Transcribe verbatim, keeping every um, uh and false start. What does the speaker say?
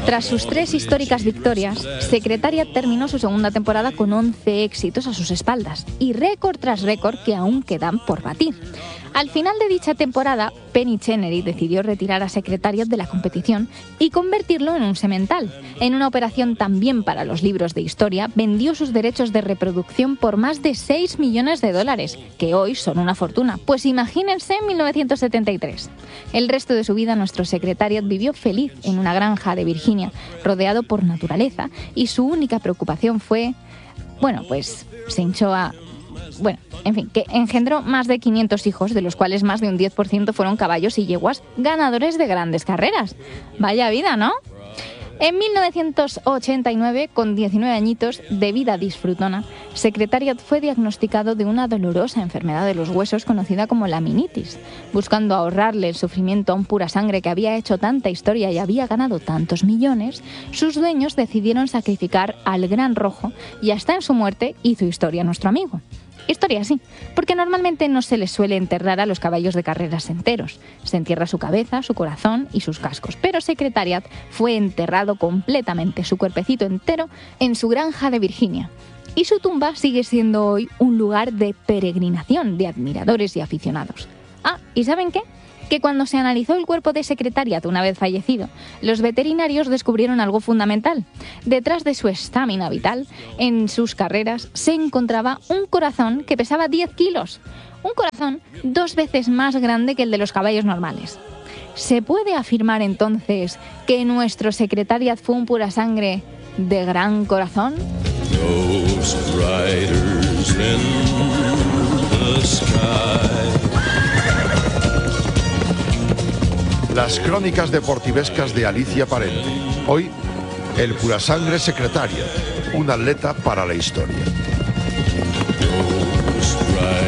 Tras sus tres históricas victorias, Secretariat terminó su segunda temporada con once éxitos a sus espaldas y récord tras récord que aún quedan por batir. Al final de dicha temporada, Penny Chenery decidió retirar a Secretariat de la competición y convertirlo en un semental. En una operación también para los libros de historia, vendió sus derechos de reproducción por más de seis millones de dólares, que hoy son una fortuna. Pues imagínense en mil novecientos setenta y tres. El resto de su vida, nuestro Secretariat vivió feliz en una granja de Virginia, rodeado por naturaleza, y su única preocupación fue, bueno, pues se hinchó a... Bueno, en fin, que engendró más de quinientos hijos, de los cuales más de un diez por ciento fueron caballos y yeguas ganadores de grandes carreras. Vaya vida, ¿no? En mil novecientos ochenta y nueve, con diecinueve añitos de vida disfrutona, Secretariat fue diagnosticado de una dolorosa enfermedad de los huesos conocida como laminitis. Buscando ahorrarle el sufrimiento a un pura sangre que había hecho tanta historia y había ganado tantos millones, sus dueños decidieron sacrificar al Gran Rojo y hasta en su muerte hizo historia nuestro amigo. Historia sí, porque normalmente no se les suele enterrar a los caballos de carreras enteros. Se entierra su cabeza, su corazón y sus cascos. Pero Secretariat fue enterrado completamente, su cuerpecito entero, en su granja de Virginia. Y su tumba sigue siendo hoy un lugar de peregrinación de admiradores y aficionados. Ah, ¿y saben qué? Que cuando se analizó el cuerpo de Secretariat una vez fallecido, los veterinarios descubrieron algo fundamental. Detrás de su estamina vital, en sus carreras, se encontraba un corazón que pesaba diez kilos. Un corazón dos veces más grande que el de los caballos normales. ¿Se puede afirmar entonces que nuestro Secretariat fue un pura sangre de gran corazón? Ghost riders in the sky. Las crónicas deportivescas de Alicia Parente. Hoy, el purasangre Secretariat, un atleta para la historia.